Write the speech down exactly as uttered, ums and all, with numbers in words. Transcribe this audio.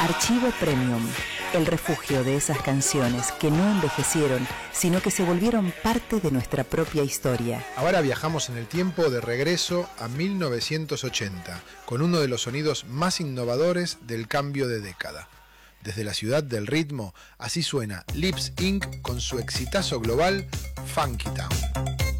Archivo Premium, el refugio de esas canciones que no envejecieron, sino que se volvieron parte de nuestra propia historia. Ahora viajamos en el tiempo de regreso a mil novecientos ochenta, con uno de los sonidos más innovadores del cambio de década. Desde la ciudad del ritmo, así suena Lips incorporated con su exitazo global Funky Town.